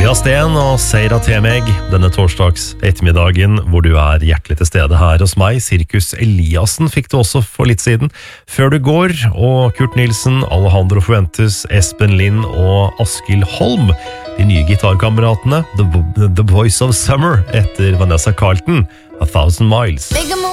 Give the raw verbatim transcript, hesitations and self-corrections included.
Thea Sten og Seira Temeg denne torsdags ettermiddagen, hvor du er hjertelig til stede her hos meg. Sirkus Eliassen fikk du også for litt siden. Før du går, og Kurt Nilsen, Alejandro Fuentes, Espen Lind og Askild Holm, de nye gitarkameratene, The, The Voice of Summer, etter Vanessa Carlton, A Thousand Miles.